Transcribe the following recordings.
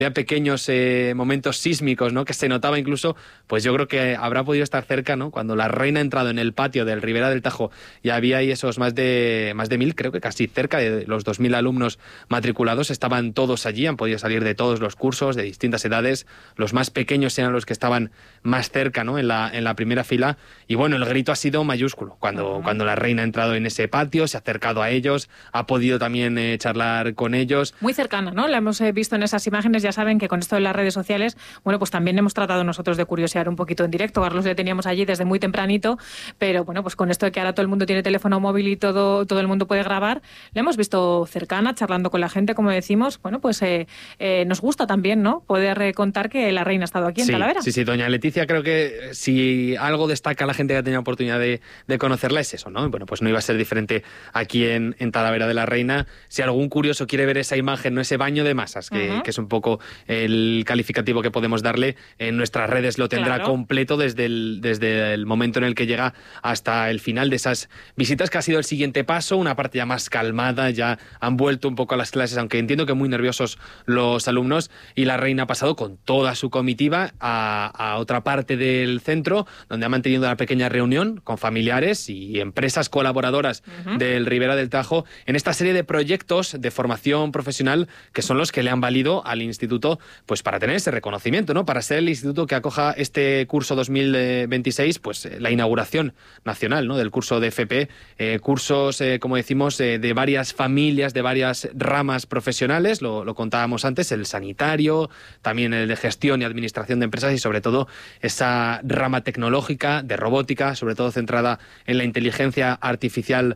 había pequeños momentos sísmicos, ¿no? Que se notaba incluso, pues yo creo que habrá podido estar cerca, ¿no? Cuando la reina ha entrado en el patio del Ribera del Tajo y había ahí esos más de 1.000, creo que casi cerca de los 2.000 alumnos matriculados, estaban todos allí, han podido salir de todos los cursos, de distintas edades, los más pequeños eran los que estaban más cerca, ¿no? En la primera fila, y bueno, el grito ha sido mayúsculo, cuando la reina ha entrado en ese patio, se ha acercado a ellos, ha podido también charlar con ellos. Muy cercana, ¿no? La hemos visto en esas imágenes. Ya saben que con esto de las redes sociales, bueno, pues también hemos tratado nosotros de curiosear un poquito en directo. Carlos le teníamos allí desde muy tempranito, pero bueno, pues con esto de que ahora todo el mundo tiene teléfono móvil y todo el mundo puede grabar, la hemos visto cercana, charlando con la gente, como decimos. Bueno, pues nos gusta también, ¿no? Poder contar que la reina ha estado aquí en Talavera. Sí, doña Leticia, creo que si algo destaca a la gente que ha tenido oportunidad de conocerla es eso, ¿no? Bueno, pues no iba a ser diferente aquí en Talavera de la Reina. Si algún curioso quiere ver esa imagen, ¿no? Ese baño de masas, que es un poco el calificativo que podemos darle, en nuestras redes lo tendrá completo desde el momento en el que llega hasta el final de esas visitas, que ha sido el siguiente paso, una parte ya más calmada, ya han vuelto un poco a las clases, aunque entiendo que muy nerviosos los alumnos, y la reina ha pasado con toda su comitiva a otra parte del centro, donde ha mantenido una pequeña reunión con familiares y empresas colaboradoras del Ribera del Tajo en esta serie de proyectos de formación profesional que son los que le han valido al instituto, pues para tener ese reconocimiento, ¿no? Para ser el instituto que acoja este curso 2026, pues la inauguración nacional, ¿no? Del curso de FP, cursos, como decimos, de varias familias, de varias ramas profesionales, lo contábamos antes, el sanitario, también el de gestión y administración de empresas, y sobre todo esa rama tecnológica, de robótica, sobre todo centrada en la inteligencia artificial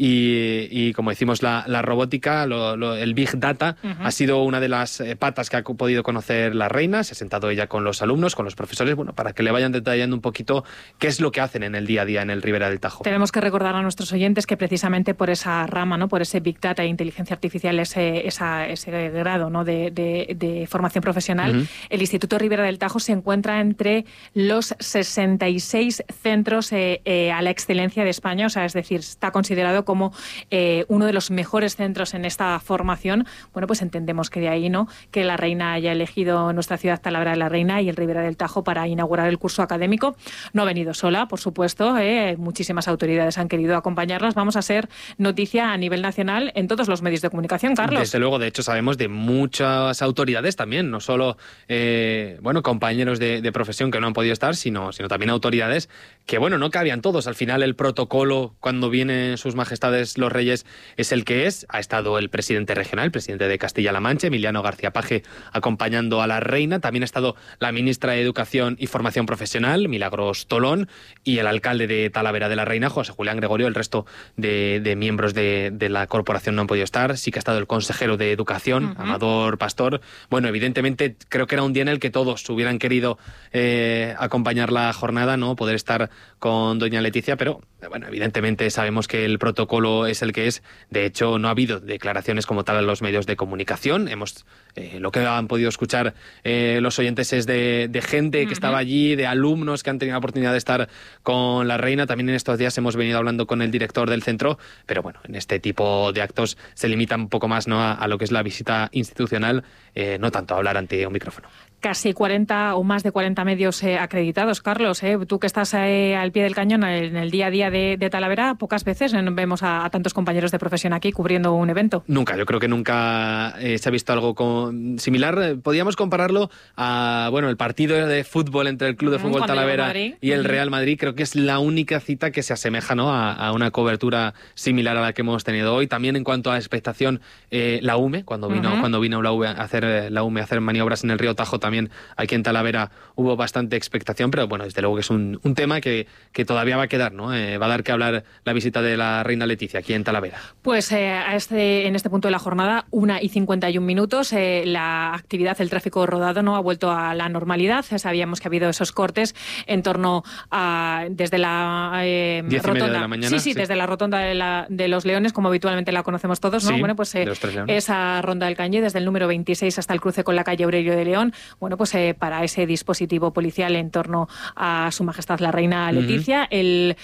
y como decimos, la robótica, el Big Data, ha sido una de las patas que ha podido conocer la reina. Se ha sentado ella con los alumnos, con los profesores, bueno, para que le vayan detallando un poquito qué es lo que hacen en el día a día en el Ribera del Tajo. Tenemos que recordar a nuestros oyentes que precisamente por esa rama, ¿no? Por ese Big Data e inteligencia artificial, ese grado, ¿no? de formación profesional, el Instituto Ribera del Tajo se encuentra entre los 66 centros a la excelencia de España, o sea, es decir, está considerado como uno de los mejores centros en esta formación. Bueno, pues entendemos que de ahí, ¿no?, que la reina haya elegido nuestra ciudad Talavera de la Reina y el Ribera del Tajo para inaugurar el curso académico. No ha venido sola, por supuesto, muchísimas autoridades han querido acompañarlas. Vamos a ser noticia a nivel nacional en todos los medios de comunicación, Carlos. Desde luego, de hecho sabemos de muchas autoridades también, no solo compañeros de profesión que no han podido estar, sino también autoridades que, bueno, no cabían todos. Al final el protocolo, cuando vienen sus majestades los reyes, es el que es. Ha estado el presidente regional, el presidente de Castilla-La Mancha, Emiliano García Paje, acompañando a la reina. También ha estado la ministra de Educación y Formación Profesional, Milagros Tolón, y el alcalde de Talavera de la Reina, José Julián Gregorio. El resto de miembros de la corporación no han podido estar. Sí que ha estado el consejero de Educación, Amador Pastor. Bueno, evidentemente creo que era un día en el que todos hubieran querido acompañar la jornada, ¿no?, poder estar con doña Leticia, pero bueno, evidentemente sabemos que el protocolo es el que es. De hecho, no ha habido declaraciones como tal en los medios de comunicación. Lo que han podido escuchar los oyentes es de gente que estaba allí, de alumnos que han tenido la oportunidad de estar con la reina. También en estos días hemos venido hablando con el director del centro, pero bueno, en este tipo de actos se limita un poco más, ¿no?, a lo que es la visita institucional, no tanto a hablar ante un micrófono. Casi 40 o más de 40 medios acreditados, Carlos. Tú que estás al pie del cañón en el día a día de Talavera, pocas veces vemos a tantos compañeros de profesión aquí cubriendo un evento. Nunca, yo creo que nunca se ha visto algo similar. Podíamos compararlo a el partido de fútbol entre el Club de Fútbol Talavera y el Real Madrid. Creo que es la única cita que se asemeja, ¿no?, a una cobertura similar a la que hemos tenido hoy. También en cuanto a expectación, la UME, cuando vino la UME a hacer maniobras en el río Tajo, también aquí en Talavera hubo bastante expectación, pero bueno, desde luego que es un tema que todavía va a quedar, ¿no? Va a dar que hablar la visita de la reina Leticia aquí en Talavera. Pues en este punto de la jornada, 1:51, la actividad, el tráfico rodado, no ha vuelto a la normalidad. Sabíamos que ha habido esos cortes en torno a desde la 10:30 de la mañana. Sí, desde la rotonda de los Leones, como habitualmente la conocemos todos, ¿no? Sí, bueno, pues de los Tres Leones. esa ronda del Cañé, desde el número 26 hasta el cruce con la calle Aurelio de León. Bueno, pues para ese dispositivo policial en torno a Su Majestad la Reina Leticia, el estacionamiento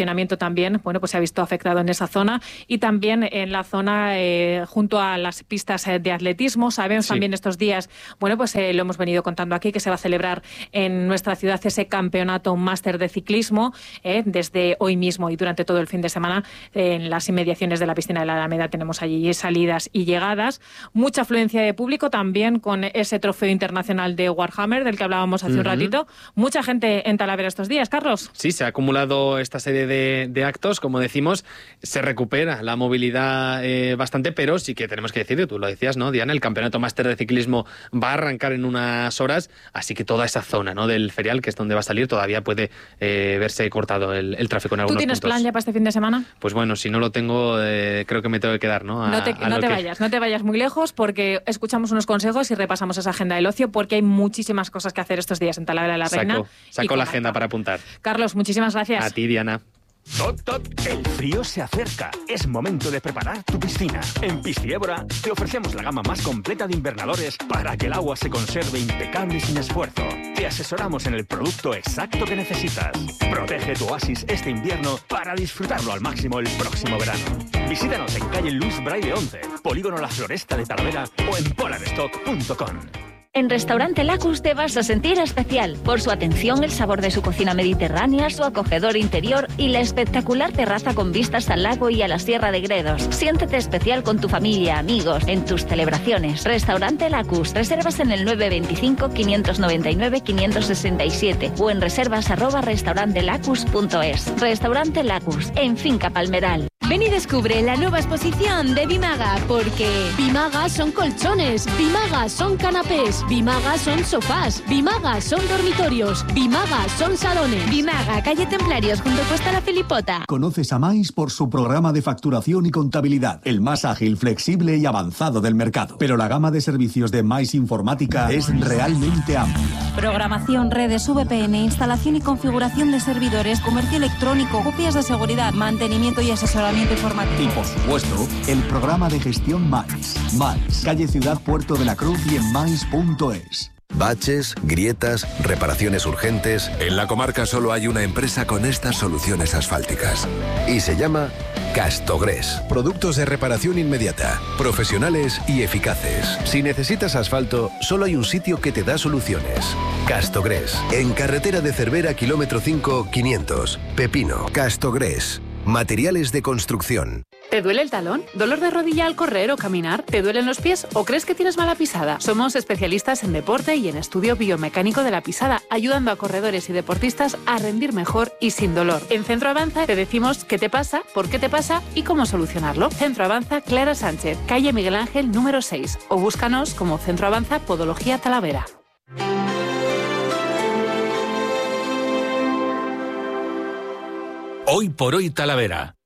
funcionamiento también, bueno, pues se ha visto afectado en esa zona y también en la zona junto a las pistas de atletismo. Sabemos también estos días, bueno, pues lo hemos venido contando aquí, que se va a celebrar en nuestra ciudad ese campeonato máster de ciclismo desde hoy mismo y durante todo el fin de semana. En las inmediaciones de la piscina de la Alameda tenemos allí salidas y llegadas. Mucha afluencia de público también con ese trofeo internacional de Warhammer del que hablábamos hace un ratito. Mucha gente en Talavera estos días, Carlos. Sí, se ha acumulado esta serie de actos, como decimos, se recupera la movilidad bastante, pero sí que tenemos que decir, tú lo decías, ¿no, Diana? El campeonato máster de ciclismo va a arrancar en unas horas, así que toda esa zona, ¿no?, del ferial, que es donde va a salir, todavía puede verse cortado el tráfico en algunos puntos. ¿Tú tienes plan ya para este fin de semana? Pues bueno, si no lo tengo, creo que me tengo que quedar, ¿no? No te vayas muy lejos, porque escuchamos unos consejos y repasamos esa agenda del ocio, porque hay muchísimas cosas que hacer estos días en Talavera de la Reina. Saco la agenda para apuntar. Carlos, muchísimas gracias. A ti, Diana. ¡Tot, tot! El frío se acerca. Es momento de preparar tu piscina. En Pisciébora te ofrecemos la gama más completa de invernadores para que el agua se conserve impecable y sin esfuerzo. Te asesoramos en el producto exacto que necesitas. Protege tu oasis este invierno para disfrutarlo al máximo el próximo verano. Visítanos en calle Luis Braille 11, Polígono La Floresta de Talavera o en polarstock.com. En Restaurante Lacus te vas a sentir especial por su atención, el sabor de su cocina mediterránea, su acogedor interior y la espectacular terraza con vistas al lago y a la Sierra de Gredos. Siéntete especial con tu familia, amigos, en tus celebraciones. Restaurante Lacus. Reservas en el 925 599 567 o en reservas@restaurantelacus.es. Restaurante Lacus, en Finca Palmeral. Ven y descubre la nueva exposición de Bimaga, porque Bimaga son colchones, Bimaga son canapés, Bimaga son sofás, Bimaga son dormitorios, Bimaga son salones. Bimaga, calle Templarios, junto a Puesta La Filipota. Conoces a Mais por su programa de facturación y contabilidad, el más ágil, flexible y avanzado del mercado. Pero la gama de servicios de Mais Informática es realmente amplia. Programación, redes, VPN, instalación y configuración de servidores, comercio electrónico, copias de seguridad, mantenimiento y asesoramiento informático. Y por supuesto, el programa de gestión Mais. Mais, calle Ciudad Puerto de la Cruz y en mais.es. Baches, grietas, reparaciones urgentes. En la comarca solo hay una empresa con estas soluciones asfálticas. Y se llama Castogres. Productos de reparación inmediata, profesionales y eficaces. Si necesitas asfalto, solo hay un sitio que te da soluciones. Castogres. En carretera de Cervera, kilómetro 5, 500. Pepino. Castogres. Materiales de construcción. ¿Te duele el talón? ¿Dolor de rodilla al correr o caminar? ¿Te duelen los pies o crees que tienes mala pisada? Somos especialistas en deporte y en estudio biomecánico de la pisada, ayudando a corredores y deportistas a rendir mejor y sin dolor. En Centro Avanza te decimos qué te pasa, por qué te pasa y cómo solucionarlo. Centro Avanza Clara Sánchez, calle Miguel Ángel número 6, o búscanos como Centro Avanza Podología Talavera. Hoy por hoy Talavera,